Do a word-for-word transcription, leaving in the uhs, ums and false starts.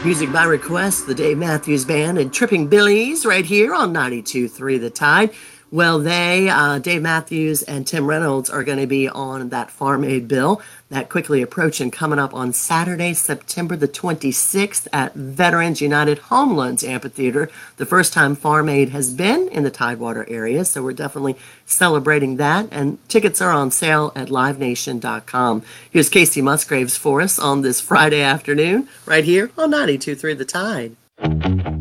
Music by request, the Dave Matthews Band and Tripping Billies right here on ninety-two point three The Tide. Well, they, uh, Dave Matthews and Tim Reynolds, are going to be on that Farm Aid bill that quickly approaching coming up on Saturday, September the twenty-sixth at Veterans United Homelands Amphitheater. The first time Farm Aid has been in the Tidewater area, so we're definitely celebrating that. And tickets are on sale at live nation dot com. Here's Casey Musgraves for us on this Friday afternoon right here on ninety-two point three The Tide.